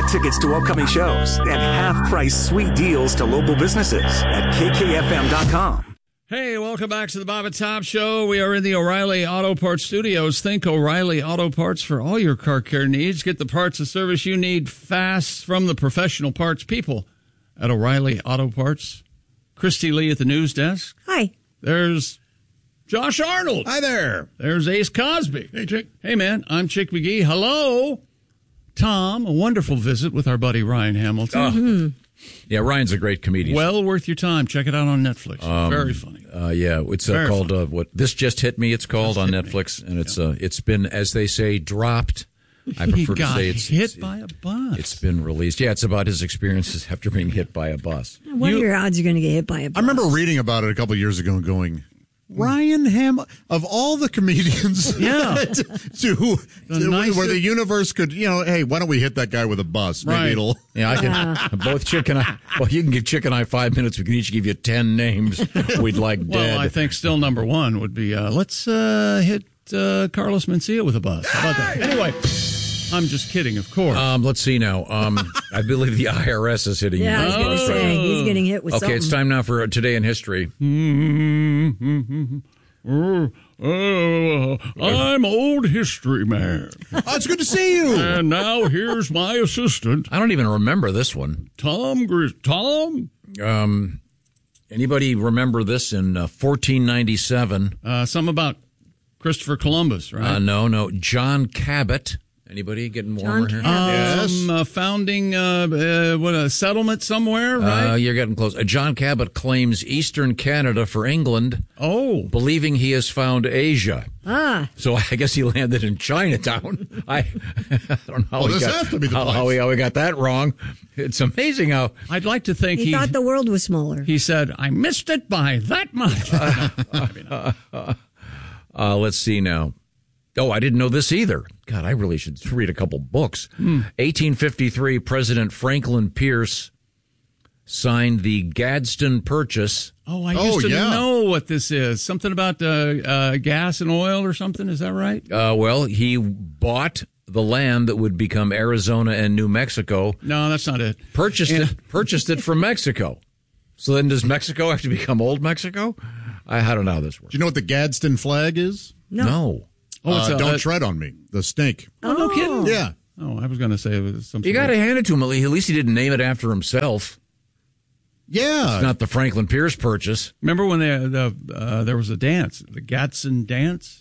Get tickets to upcoming shows and half-price sweet deals to local businesses at kkfm.com. Hey, welcome back to the Bob and Tom Show. We are in the O'Reilly Auto Parts Studios. Think O'Reilly Auto Parts for all your car care needs. Get the parts and service you need fast from the professional parts people at O'Reilly Auto Parts. Christy Lee at the news desk. Hi. There's Josh Arnold. Hi there. There's Ace Cosby. Hey, Chick. Hey, man. I'm Chick McGee. Hello. Tom, a wonderful visit with our buddy Ryan Hamilton. Yeah, Ryan's a great comedian. Well worth your time. Check it out on Netflix. Very funny. Yeah, it's called what? This Just Hit Me. It's called on Netflix, and it's been, as they say, dropped. I prefer to say it's hit by a bus. It's been released. Yeah, it's about his experiences after being hit by a bus. What are your odds you're going to get hit by a bus? I remember reading about it a couple of years ago and going, Ryan Hamilton, of all the comedians, Yeah. where the universe could, hey, why don't we hit that guy with a bus? Maybe Right. it'll. Yeah, I can. Both Chick and I. Well, you can give Chick and I 5 minutes. We can each give you 10 names we'd like dead. Well, I think still number one would be let's hit Carlos Mencia with a bus. How about that? Anyway, I'm just kidding, of course. Let's see now. I believe the IRS is hitting you. Yeah, I was going to say, he's getting hit with Okay, something. it's time now for Today in History. I'm old history man. Oh, it's good to see you. And now here's my assistant, I don't even remember this one. Tom. Anybody remember this in 1497? Something about Christopher Columbus, right? No. John Cabot. Anybody getting warmer here? Yes. Founding a settlement somewhere, right? You're getting close. John Cabot claims Eastern Canada for England, believing he has found Asia. So I guess he landed in Chinatown. I don't know how he got that wrong. It's amazing how I'd like to think he thought the world was smaller. He said, "I missed it by that much." Let's see now. Oh, I didn't know this either. God, I really should read a couple books. 1853, President Franklin Pierce signed the Gadsden Purchase. Oh, I used to know what this is. Something about gas and oil or something. Is that right? Well, he bought the land that would become Arizona and New Mexico. No, that's not it. Purchased it from Mexico. So then does Mexico have to become Old Mexico? I don't know how this works. Do you know what the Gadsden flag is? No. Oh, Don't tread on me. The snake. Oh, no kidding. Yeah. Oh, I was going to say it was something. You got to hand it to him. At least he didn't name it after himself. Yeah. It's not the Franklin Pierce Purchase. Remember when there was a dance, the Gadsden dance?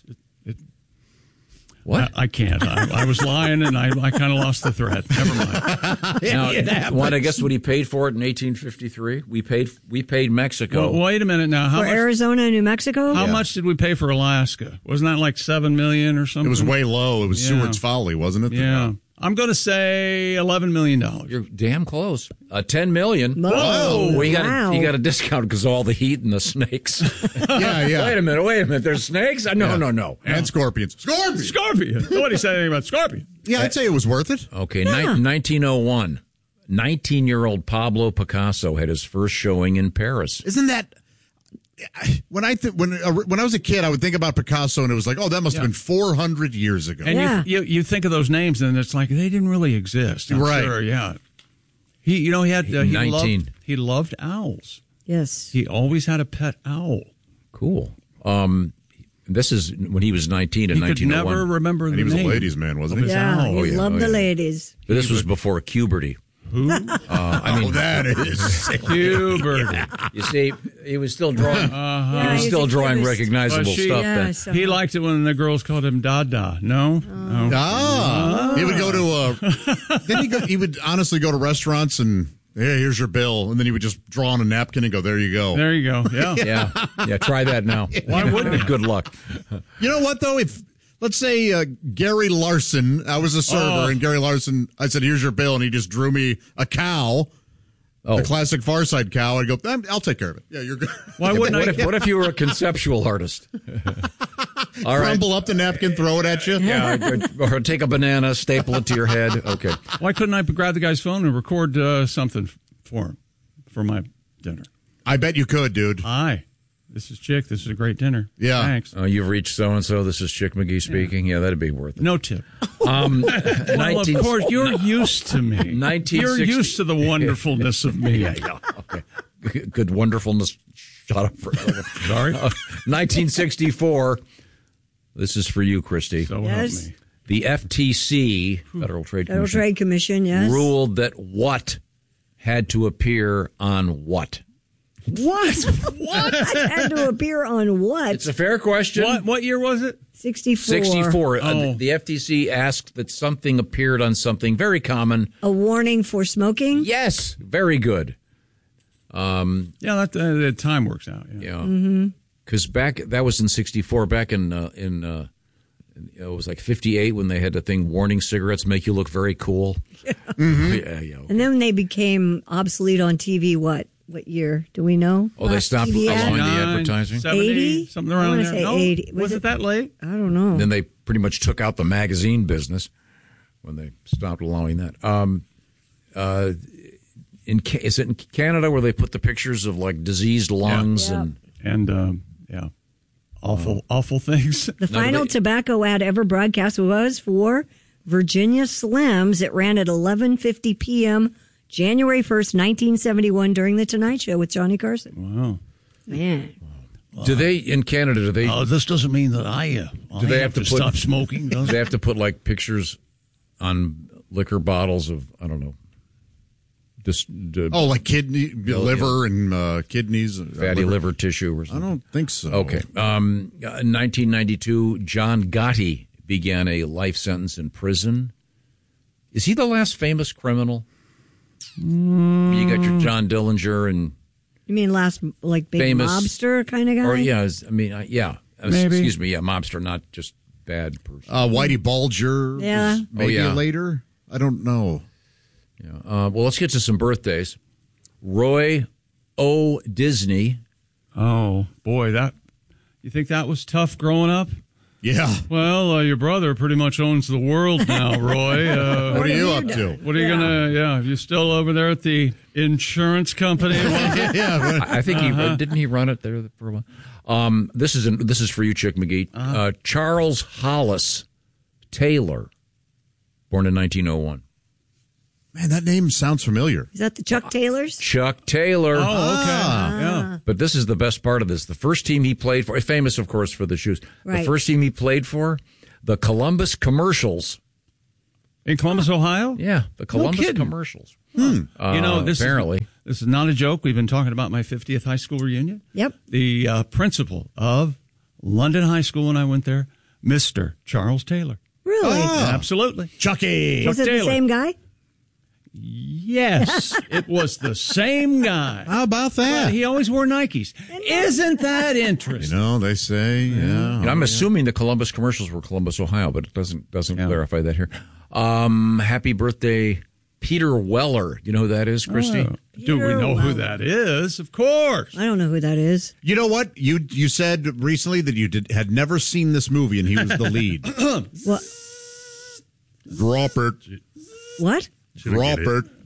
What? I can't. I was lying, and I kind of lost the thread. Never mind. Now, want to guess what he paid for it in 1853? We paid Mexico. Well, wait a minute now. For Arizona and New Mexico? How much did we pay for Alaska? Wasn't that like $7 million or something? It was way low. It was Seward's Folly, wasn't it? Yeah. I'm going to say $11 million. You're damn close. $10 million. Whoa. Well, you Wow. got a discount because of all the heat and the snakes. Yeah. Wait a minute. There's snakes? No. And scorpions. Scorpion. Nobody said anything about Scorpion. Yeah, I'd say it was worth it. Okay, 1901. 19-year-old Pablo Picasso had his first showing in Paris. Isn't that... When I was a kid, I would think about Picasso, and it was like, oh, that must have been 400 years ago. And you think of those names, and it's like they didn't really exist. I'm Right? Sure, yeah. He loved owls. Yes. He always had a pet owl. Cool. This is when he was 19 in 1901. He could never remember the name. And he was a ladies' man, wasn't he? Yeah, he loved the ladies. But this was before puberty. Who? That is puberty. You see, he was still drawing. He was still drawing recognizable stuff. Then he liked it when the girls called him Dada. No. He would go to. Then he would honestly go to restaurants and. Hey, here's your bill, and then he would just draw on a napkin and go, "There you go." There you go. Yeah. Yeah. Try that now. Why wouldn't it? Good luck. You know what though? If let's say Gary Larson, I was a server, and Gary Larson, I said, "Here's your bill," and he just drew me a cow, the classic Far Side cow. I'd go, "I'll take care of it." Yeah, you're good. Why wouldn't What if you were a conceptual artist? All right. Crumble up the napkin, throw it at you. Yeah, or take a banana, staple it to your head. Okay. Why couldn't I grab the guy's phone and record something for him for my dinner? I bet you could, dude. Aye. this is Chick. This is a great dinner. Yeah. Thanks. You've reached so-and-so. This is Chick McGee speaking. Yeah, that'd be worth it. No tip. Well, of course, you're used to me. You're used to the wonderfulness of me. Yeah. Okay. Good wonderfulness. Shut up for a second. Sorry. 1964. This is for you, Christy. So Yes. help me. The FTC, Federal Trade Federal Commission, Trade Commission, yes. ruled that what had to appear on what? What? What had to appear on what? It's a fair question. What year was it? 64. 64. Oh. The FTC asked that something appeared on something very common. A warning for smoking? Yes, very good. Yeah, that time works out. Yeah. Because that was in 64. Back in it was like 58 when they had the thing, warning cigarettes make you look very cool. Yeah. Okay. And then they became obsolete on TV, what year? Do we know? Oh, they stopped TV ad? allowing the advertising? 70, 80? something around I there. wanna say No? 80. Was it that late? I don't know. Then they pretty much took out the magazine business when they stopped allowing that. Is it in Canada where they put the pictures of like diseased lungs Yeah. And awful things. The final tobacco ad ever broadcast was for Virginia Slims. It ran at 11:50 p.m. January 1st, 1971 during The Tonight Show with Johnny Carson. Wow. Man. Do they in Canada? Do they? This doesn't mean that I they have to put- stop smoking? Do they have to put like pictures on liquor bottles of like kidney, liver, and kidneys, fatty liver tissue or I something? don't think so. Okay. In 1992, John Gotti began a life sentence in prison. Is he the last famous criminal? You got your John Dillinger and You mean last, like, big famous mobster kind of guy? Or yeah, Maybe. Excuse me, yeah, mobster, not just bad person. Whitey Bulger. Yeah. Was maybe later. I don't know. Yeah. Well, let's get to some birthdays. Roy O. Disney. Oh boy, you think that was tough growing up? Yeah. Well, your brother pretty much owns the world now, Roy. What are you up to? What are you gonna? Yeah, you still over there at the insurance company? Yeah. I think didn't he run it there for a while? This is for you, Chick McGee. Charles Hollis Taylor, born in 1901. Man, that name sounds familiar. Is that the Chuck Taylors? Chuck Taylor. Oh, okay. Yeah. But this is the best part of this. The first team he played for, famous, of course, for the shoes. Right. The first team he played for, the Columbus Commercials. In Columbus, Ohio? Yeah, the Columbus kidding. Commercials. This apparently. This is not a joke. We've been talking about my 50th high school reunion. Yep. The principal of London High School when I went there, Mr. Charles Taylor. Really? Absolutely. Chucky. Was it the Taylor. same guy? Yes, it was the same guy. How about that? But he always wore Nikes. Isn't that interesting? They say, yeah. I'm assuming the Columbus Commercials were Columbus, Ohio, but it doesn't clarify that here. Happy birthday, Peter Weller. You know who that is, Christy? Oh, do we know who that is? Of course. I don't know who that is. You know what? You said recently that you had never seen this movie, and he was the lead. What? Robert. What? Robert.